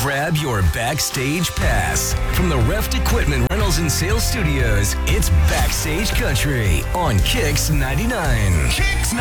Grab your backstage pass. From the Reft Equipment Rentals and Sales Studios, it's Backstage Country on Kicks 99.